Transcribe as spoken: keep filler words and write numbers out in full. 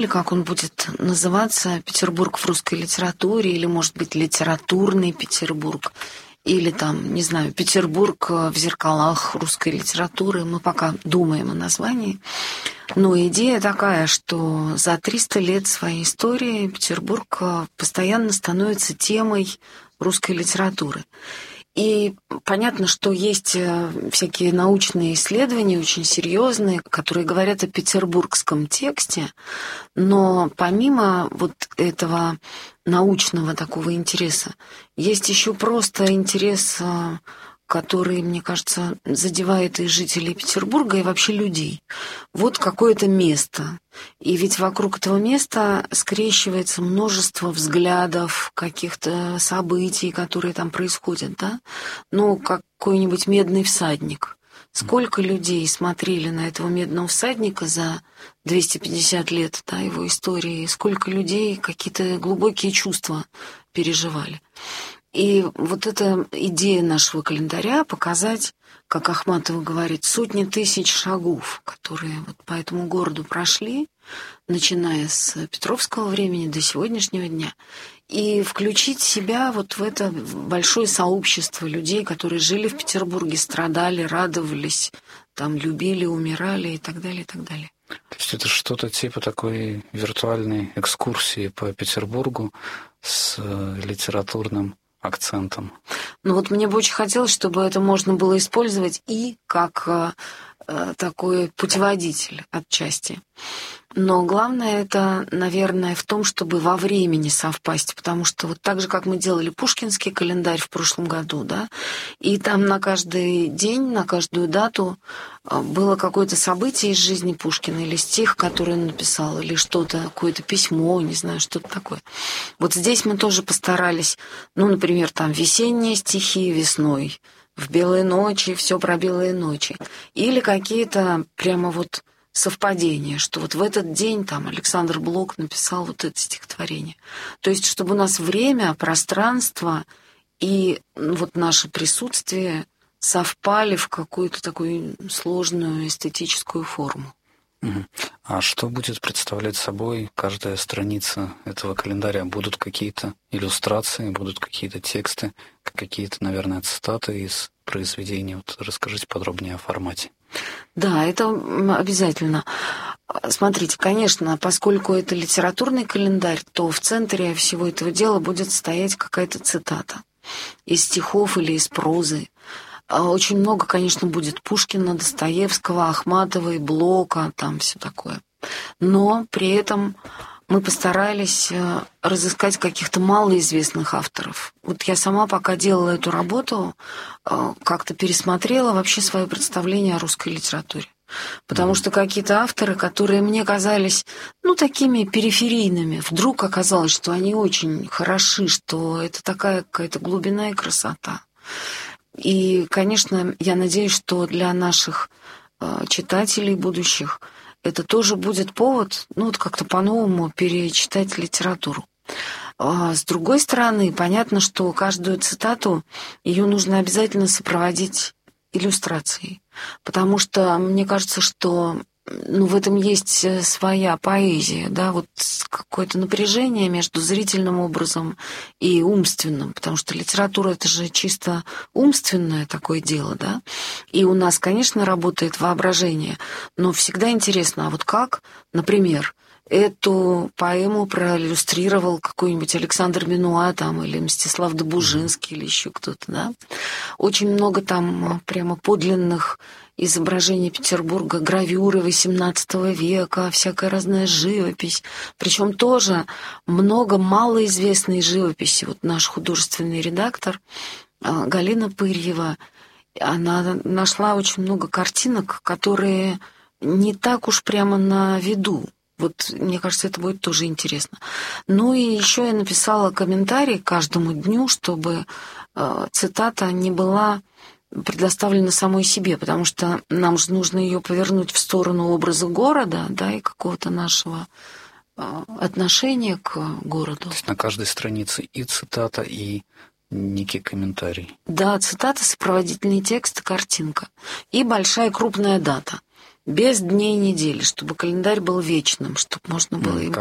или как он будет называться, Петербург в русской литературе, или, может быть, литературный Петербург, или там, не знаю, Петербург в зеркалах русской литературы. Мы пока думаем о названии. Но идея такая, что за триста лет своей истории Петербург постоянно становится темой русской литературы. И понятно, что есть всякие научные исследования, очень серьезные, которые говорят о петербургском тексте, но помимо вот этого научного такого интереса, есть еще просто интерес, который, мне кажется, задевает и жителей Петербурга, и вообще людей. Вот какое-то место. И ведь вокруг этого места скрещивается множество взглядов, каких-то событий, которые там происходят, да? Ну, какой-нибудь медный всадник. Сколько людей смотрели на этого медного всадника за двести пятьдесят лет, да, его истории, сколько людей какие-то глубокие чувства переживали. И вот эта идея нашего календаря — показать, как Ахматова говорит, сотни тысяч шагов, которые вот по этому городу прошли, начиная с Петровского времени до сегодняшнего дня, и включить себя вот в это большое сообщество людей, которые жили в Петербурге, страдали, радовались, там, любили, умирали и так далее, и так далее. То есть это что-то типа такой виртуальной экскурсии по Петербургу с литературным акцентом. Ну вот мне бы очень хотелось, чтобы это можно было использовать и как э, такой путеводитель отчасти. Но главное это, наверное, в том, чтобы во времени совпасть, потому что вот так же, как мы делали пушкинский календарь в прошлом году, да, и там на каждый день, на каждую дату было какое-то событие из жизни Пушкина или стих, который он написал, или что-то, какое-то письмо, не знаю, что-то такое. Вот здесь мы тоже постарались, ну, например, там весенние стихи весной, в белые ночи, все про белые ночи, или какие-то прямо вот совпадение, что вот в этот день там Александр Блок написал вот это стихотворение. То есть, чтобы у нас время, пространство и вот наше присутствие совпали в какую-то такую сложную эстетическую форму. Угу. А что будет представлять собой каждая страница этого календаря? Будут какие-то иллюстрации, будут какие-то тексты, какие-то, наверное, цитаты из произведений? Вот расскажите подробнее о формате. Да, это обязательно. Смотрите, конечно, поскольку это литературный календарь, то в центре всего этого дела будет стоять какая-то цитата из стихов или из прозы. Очень много, конечно, будет Пушкина, Достоевского, Ахматовой, Блока, там все такое. Но при этом мы постарались разыскать каких-то малоизвестных авторов. Вот я сама, пока делала эту работу, как-то пересмотрела вообще свое представление о русской литературе. Потому что какие-то авторы, которые мне казались, ну, такими периферийными, вдруг оказалось, что они очень хороши, что это такая какая-то глубина и красота. И, конечно, я надеюсь, что для наших читателей будущих это тоже будет повод, ну, вот как-то по-новому перечитать литературу. А с другой стороны, понятно, что каждую цитату, ее нужно обязательно сопроводить иллюстрацией. Потому что мне кажется, что ну, в этом есть своя поэзия, да, вот какое-то напряжение между зрительным образом и умственным, потому что литература — это же чисто умственное такое дело, да, и у нас, конечно, работает воображение, но всегда интересно, а вот как, например, эту поэму проиллюстрировал какой-нибудь Александр Менуа там, или Мстислав Добужинский, или еще кто-то, да. Очень много там прямо подлинных изображений Петербурга, гравюры восемнадцатого века, всякая разная живопись. Причем тоже много малоизвестной живописи. Вот наш художественный редактор Галина Пырьева, она нашла очень много картинок, которые не так уж прямо на виду. Вот, мне кажется, это будет тоже интересно. Ну и еще я написала комментарий к каждому дню, чтобы э, цитата не была предоставлена самой себе, потому что нам же нужно ее повернуть в сторону образа города, да, и какого-то нашего э, отношения к городу. То есть на каждой странице и цитата, и некий комментарий. Да, цитата, сопроводительный текст, картинка. И большая крупная дата. без дней недели, чтобы календарь был вечным, чтобы можно было его